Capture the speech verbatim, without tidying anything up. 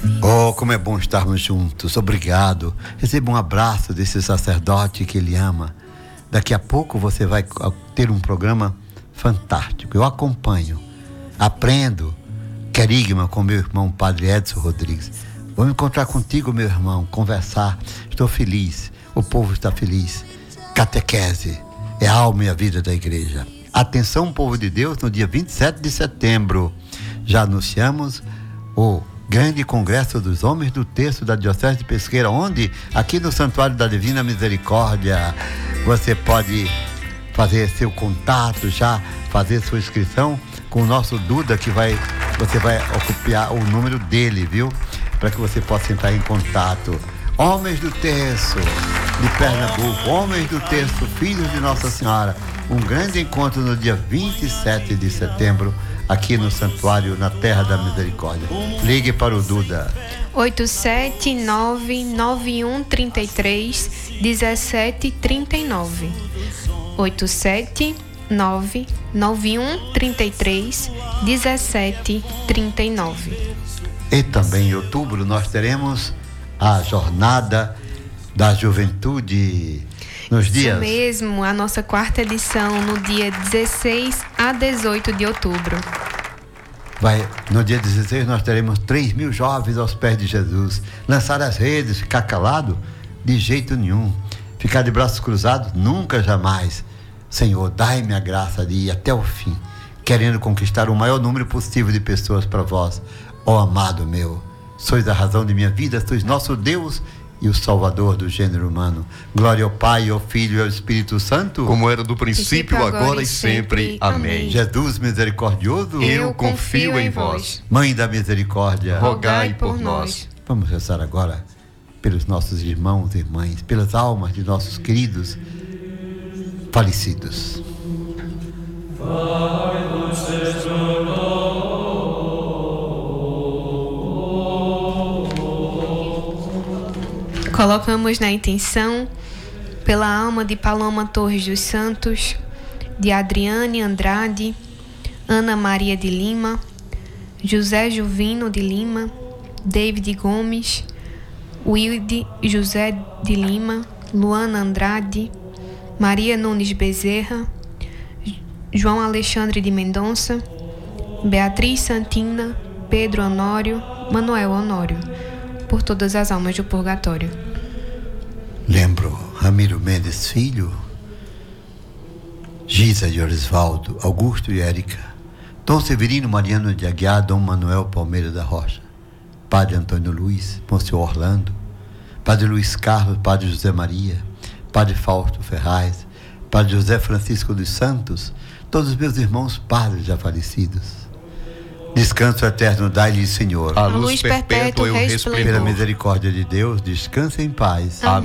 Oh, como é bom estarmos juntos. Obrigado. Receba um abraço desse sacerdote que ele ama. Daqui a pouco você vai ter um programa fantástico. Eu acompanho, aprendo querigma com meu irmão Padre Edson Rodrigues. Vou me encontrar contigo, meu irmão, conversar. Estou feliz, o povo está feliz. Catequese é a alma e a vida da igreja. Atenção, povo de Deus, no dia vinte e sete de setembro já anunciamos o grande congresso dos homens do terço da Diocese de Pesqueira, onde aqui no Santuário da Divina Misericórdia você pode fazer seu contato, já fazer sua inscrição com o nosso Duda, que vai, você vai ocupar o número dele, viu? Para que você possa entrar em contato. Homens do Terço de Pernambuco, Homens do Terço, Filhos de Nossa Senhora, um grande encontro no dia vinte e sete de setembro, aqui no Santuário, na Terra da Misericórdia. Ligue para o Duda. oito sete nove nove um três três um sete três nove. oito sete nove nove um três três um sete três nove. E também em outubro nós teremos a Jornada da Juventude. Nos dias... Isso mesmo, a nossa quarta edição no dia dezesseis a dezoito de outubro. Vai, no dia dezesseis nós teremos três mil jovens aos pés de Jesus. Lançar as redes, ficar calado? De jeito nenhum. Ficar de braços cruzados? Nunca, jamais. Senhor, dai-me a graça de ir até o fim, querendo conquistar o maior número possível de pessoas para vós. Ó amado meu, sois a razão de minha vida, sois nosso Deus e o Salvador do gênero humano. Glória ao Pai, ao Filho e ao Espírito Santo, como era do princípio, agora, agora e sempre. sempre. Amém. Jesus misericordioso, eu confio em vós. Mãe da misericórdia, rogai por nós. Vamos rezar agora pelos nossos irmãos e irmãs, pelas almas de nossos queridos falecidos. Colocamos na intenção pela alma de Paloma Torres dos Santos, de Adriane Andrade, Ana Maria de Lima, José Juvino de Lima, David Gomes, Wilde José de Lima, Luana Andrade, Maria Nunes Bezerra, João Alexandre de Mendonça, Beatriz Santina, Pedro Honório, Manuel Honório, por todas as almas do purgatório. Lembro Ramiro Mendes Filho, Gisa de Orisvaldo, Augusto e Érica, Dom Severino Mariano de Aguiar, Dom Manuel Palmeira da Rocha, Padre Antônio Luiz, Monsenhor Orlando, Padre Luiz Carlos, Padre José Maria, Padre Fausto Ferraz, Padre José Francisco dos Santos, todos os meus irmãos padres já falecidos. Descanso eterno dai-lhe, Senhor. A luz perpétua e o resplendor. Pela misericórdia de Deus, descanse em paz. Amém.